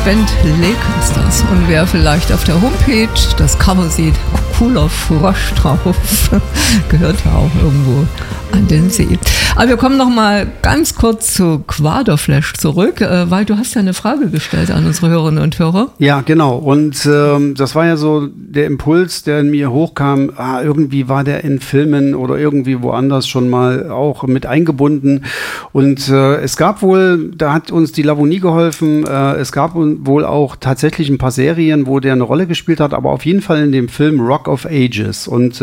Band Lake ist das. Und wer vielleicht auf der Homepage das Cover sieht, cooler Frosch drauf, gehört ja auch irgendwo an den See. Aber wir kommen noch mal ganz kurz zu Quaderflash zurück, weil du hast ja eine Frage gestellt an unsere Hörerinnen und Hörer. Ja, genau. Und das war ja so der Impuls, der in mir hochkam. Irgendwie war der in Filmen oder irgendwie woanders schon mal auch mit eingebunden. Und es gab wohl, da hat uns die Lavonie geholfen, es gab wohl auch tatsächlich ein paar Serien, wo der eine Rolle gespielt hat, aber auf jeden Fall in dem Film Rock of Ages. Und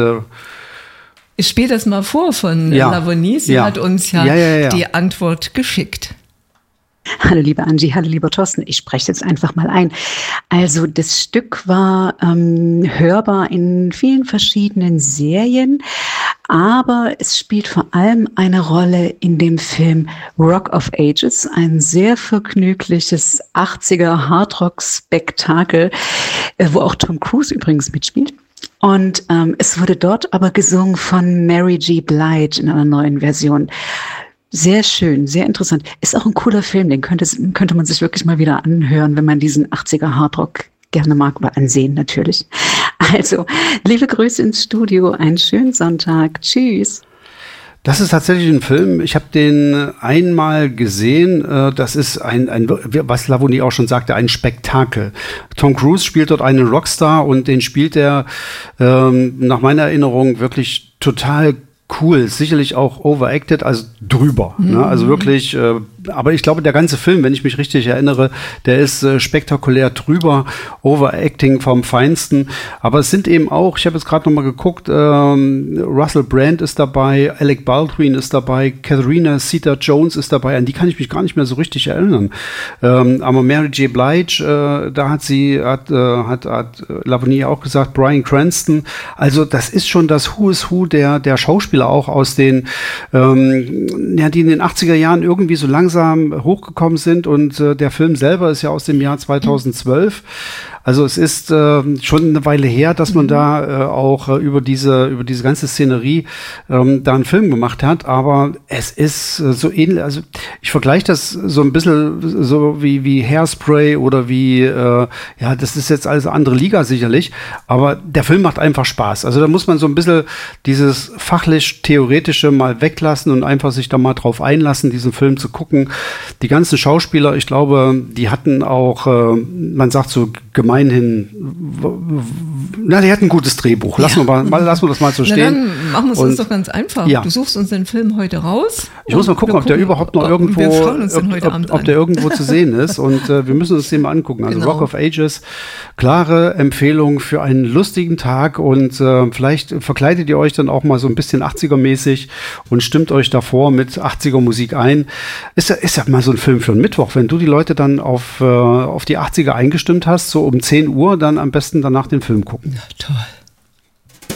ich spiele das mal vor von Lavonie. Sie hat uns die Antwort geschickt. Hallo liebe Angie, hallo lieber Thorsten, ich spreche jetzt einfach mal ein. Also das Stück war hörbar in vielen verschiedenen Serien, aber es spielt vor allem eine Rolle in dem Film Rock of Ages, ein sehr vergnügliches 80er Hardrock-Spektakel, wo auch Tom Cruise übrigens mitspielt. Und es wurde dort aber gesungen von Mary J. Blige in einer neuen Version. Sehr schön, sehr interessant. Ist auch ein cooler Film, den könnte man sich wirklich mal wieder anhören, wenn man diesen 80er Hardrock gerne mag oder ansehen natürlich. Also, liebe Grüße ins Studio, einen schönen Sonntag. Tschüss. Das ist tatsächlich ein Film. Ich habe den einmal gesehen. Das ist was Lavonie auch schon sagte, ein Spektakel. Tom Cruise spielt dort einen Rockstar und den spielt er nach meiner Erinnerung wirklich total cool, sicherlich auch overacted, also drüber. Ne? Also wirklich, aber ich glaube, der ganze Film, wenn ich mich richtig erinnere, der ist spektakulär drüber, overacting vom Feinsten. Aber es sind eben auch, ich habe jetzt gerade noch mal geguckt, Russell Brand ist dabei, Alec Baldwin ist dabei, Katharina Zeta-Jones ist dabei, an die kann ich mich gar nicht mehr so richtig erinnern. Aber Mary J. Blige, da hat Lavonie auch gesagt, Bryan Cranston. Also das ist schon das Who is Who der Schauspieler auch aus den, die in den 80er Jahren irgendwie so langsam hochgekommen sind und der Film selber ist ja aus dem Jahr 2012. Also es ist schon eine Weile her, dass man da auch über diese ganze Szenerie da einen Film gemacht hat, aber es ist so ähnlich, also ich vergleiche das so ein bisschen so wie Hairspray oder wie, das ist jetzt alles andere Liga sicherlich, aber der Film macht einfach Spaß. Also da muss man so ein bisschen dieses fachlich-theoretische mal weglassen und einfach sich da mal drauf einlassen, diesen Film zu gucken. Die ganzen Schauspieler, ich glaube, die hatten auch, man sagt so gemeinhin, die hatten ein gutes Drehbuch. Lassen wir das mal so stehen. Dann machen wir es uns doch ganz einfach. Ja. Du suchst uns den Film heute raus. Ich muss mal gucken, ob der überhaupt noch irgendwo, ob der irgendwo zu sehen ist. Und wir müssen uns den mal angucken. Also Rock of Ages, klare Empfehlung für einen lustigen Tag. Und vielleicht verkleidet ihr euch dann auch mal so ein bisschen 80er-mäßig und stimmt euch davor mit 80er-Musik ein. Ist ja mal so ein Film für einen Mittwoch. Wenn du die Leute dann auf die 80er eingestimmt hast, so um 10 Uhr, dann am besten danach den Film gucken. Ja, toll.